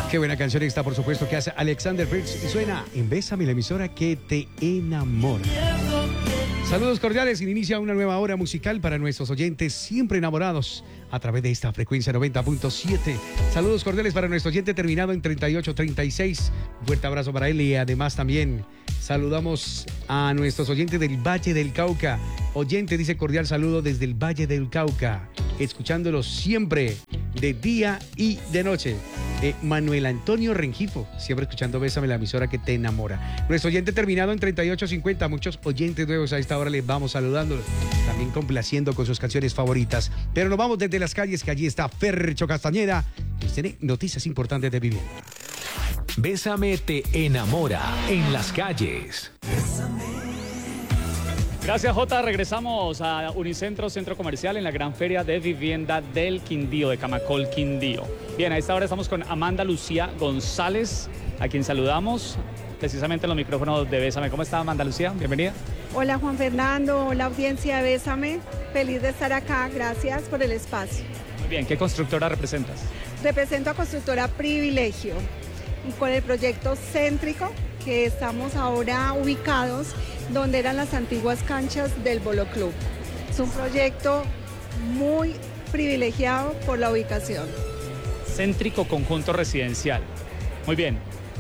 Qué buena canción esta, por supuesto, que hace Alexander Fritz y suena en Bésame, la emisora que te enamora. Saludos cordiales, inicia una nueva hora musical para nuestros oyentes siempre enamorados a través de esta frecuencia 90.7. Saludos cordiales para nuestro oyente terminado en 3836. Fuerte abrazo para él y además también saludamos a nuestros oyentes del Valle del Cauca. Oyente dice cordial saludo desde el Valle del Cauca, escuchándolos siempre de día y de noche. Manuel Antonio Rengifo, siempre escuchando Bésame, la emisora que te enamora. Nuestro oyente terminado en 3850, muchos oyentes nuevos a esta hora les vamos saludándolos, también complaciendo con sus canciones favoritas. Pero nos vamos desde las calles, que allí está Fercho Castañeda, que tiene noticias importantes de vivienda. Bésame te enamora en las calles. Gracias, Jota. Regresamos a Unicentro Centro Comercial en la gran feria de vivienda del Quindío, de Camacol, Quindío. Bien, a esta hora estamos con Amanda Lucía González, a quien saludamos precisamente en los micrófonos de Bésame. ¿Cómo está, Amanda Lucía? Bienvenida. Hola, Juan Fernando. Hola, audiencia de Bésame. Feliz de estar acá. Gracias por el espacio. Muy bien. ¿Qué constructora representas? Represento a Constructora Privilegio y con el proyecto Céntrico, que estamos ahora ubicados donde eran las antiguas canchas del Bolo Club. Es un proyecto muy privilegiado por la ubicación. Céntrico Conjunto Residencial. Muy bien.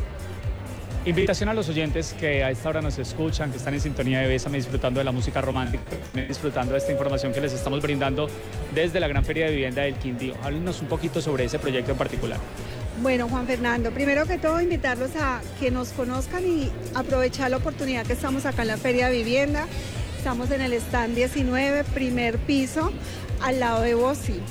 Invitación a los oyentes que a esta hora nos escuchan, que están en sintonía de Bésame, disfrutando de la música romántica, disfrutando de esta información que les estamos brindando desde la Gran Feria de Vivienda del Quindío. Háblenos un poquito sobre ese proyecto en particular. Bueno, Juan Fernando, primero que todo invitarlos a que nos conozcan y aprovechar la oportunidad que estamos acá en la Feria de Vivienda. Estamos en el stand 19, primer piso, al lado de Bossi.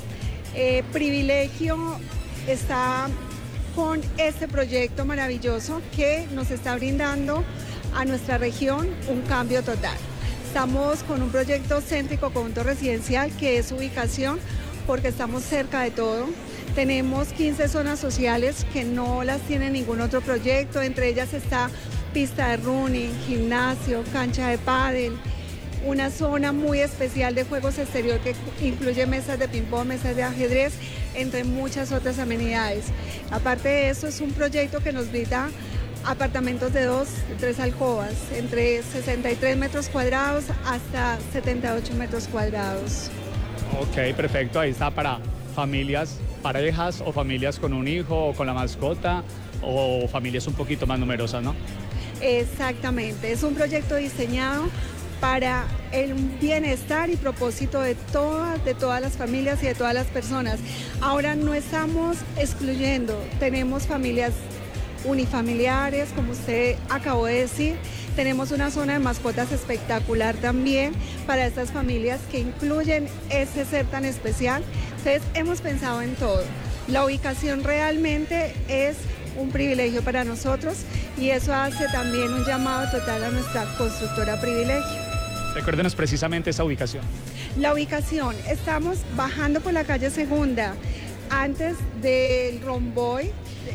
Privilegio está con este proyecto maravilloso que nos está brindando a nuestra región un cambio total. Estamos con un proyecto céntrico conjunto residencial que es ubicación porque estamos cerca de todo. Tenemos 15 zonas sociales que no las tiene ningún otro proyecto, entre ellas está pista de running, gimnasio, cancha de pádel, una zona muy especial de juegos exterior que incluye mesas de ping-pong, mesas de ajedrez, entre muchas otras amenidades. Aparte de eso, es un proyecto que nos brinda apartamentos de 2, 3 alcobas, entre 63 metros cuadrados hasta 78 metros cuadrados. Ok, perfecto. Ahí está para familias, parejas o familias con un hijo o con la mascota o familias un poquito más numerosas, ¿no? Exactamente. Es un proyecto diseñado para el bienestar y propósito de todas las familias y de todas las personas. Ahora no estamos excluyendo, tenemos familias unifamiliares, como usted acabó de decir, tenemos una zona de mascotas espectacular también para estas familias que incluyen ese ser tan especial. Entonces hemos pensado en todo. La ubicación realmente es un privilegio para nosotros y eso hace también un llamado total a nuestra constructora Privilegio. Recuérdenos precisamente esa ubicación. La ubicación, estamos bajando por la calle Segunda, antes del Romboy,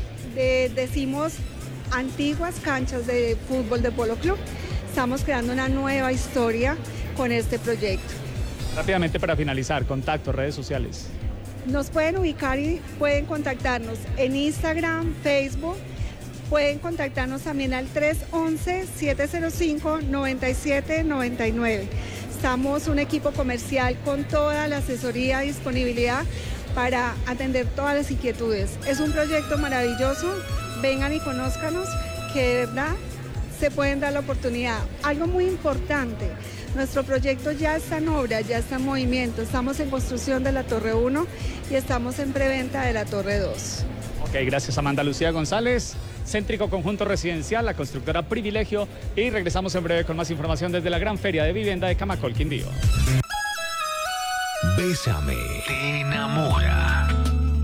decimos antiguas canchas de fútbol de Polo Club. Estamos creando una nueva historia con este proyecto. Rápidamente para finalizar, contactos, redes sociales. Nos pueden ubicar y pueden contactarnos en Instagram, Facebook. Pueden contactarnos también al 311-705-9799. Estamos un equipo comercial con toda la asesoría y disponibilidad para atender todas las inquietudes. Es un proyecto maravilloso. Vengan y conózcanos, que de verdad se pueden dar la oportunidad. Algo muy importante, nuestro proyecto ya está en obra, ya está en movimiento. Estamos en construcción de la Torre 1 y estamos en preventa de la Torre 2. Ok, gracias Amanda Lucía González. Céntrico Conjunto Residencial, la constructora Privilegio, y regresamos en breve con más información desde la Gran Feria de Vivienda de Camacol, Quindío. Bésame te enamora.